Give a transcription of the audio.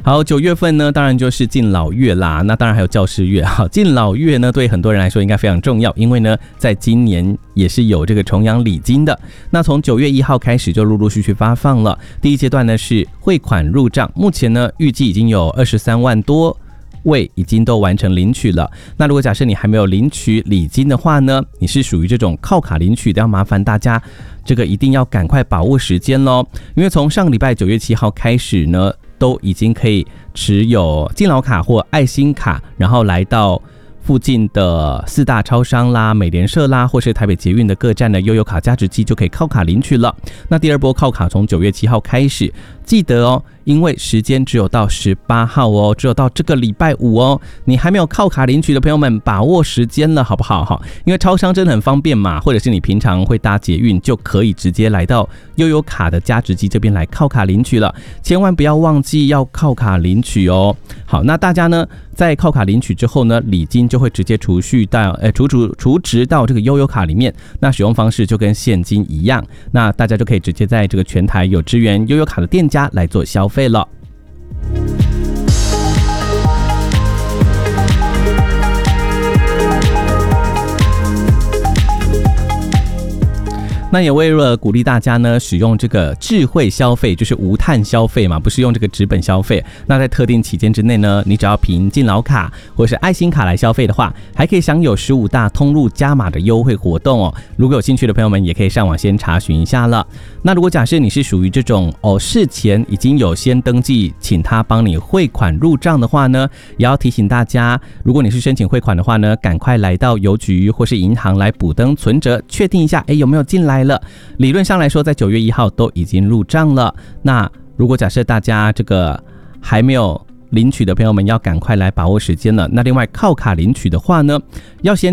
好，9月份呢，当然就是敬老月啦，那当然还有教师月。好，敬老月呢，对很多人来说应该非常重要，因为呢，在今年也是有这个重阳礼金的。那从9月1号开始就陆陆续续发放了。第一阶段呢是汇款入账，目前呢预计已经有23万多位已经都完成领取了。那如果假设你还没有领取礼金的话呢，你是属于这种靠卡领取的，要麻烦大家这个一定要赶快把握时间咯，因为从上个礼拜9月7号开始呢，都已经可以持有敬老卡或爱心卡，然后来到附近的4大超商啦、美联社啦，或是台北捷运的各站的悠游卡加值机就可以靠卡领取了。那第二波靠卡从9月7号开始，记得哦，因为时间只有到18号哦，只有到这个礼拜5哦，你还没有靠卡领取的朋友们，把握时间了，好不好？因为超商真的很方便嘛，或者是你平常会搭捷运，就可以直接来到悠游卡的加值机这边来靠卡领取了，千万不要忘记要靠卡领取哦。好，那大家呢，在靠卡领取之后呢，礼金就会直接储值到这个悠游卡里面，那使用方式就跟现金一样，那大家就可以直接在这个全台有支援悠游卡的店家来做消费了。那也为了鼓励大家呢，使用这个智慧消费，就是无碳消费嘛，不是用这个纸本消费。那在特定期间之内呢，你只要凭敬老卡或是爱心卡来消费的话，还可以享有15大通路加码的优惠活动哦。如果有兴趣的朋友们，也可以上网先查询一下了。那如果假设你是属于这种事前已经有先登记，请他帮你汇款入账的话呢，也要提醒大家，如果你是申请汇款的话呢，赶快来到邮局或是银行来补登存折，确定一下有没有进来了。理论上来说，在9月1号都已经入账了。那如果假设大家这个还没有领取的朋友们，要赶快来把握时间了。那另外靠卡领取的话呢，要先